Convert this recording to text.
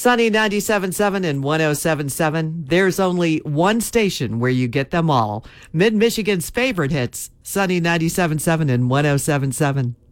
Sunny 97.7 and 107.7. There's only one station where you get them all. Mid-Michigan's favorite hits, Sunny 97.7 and 107.7.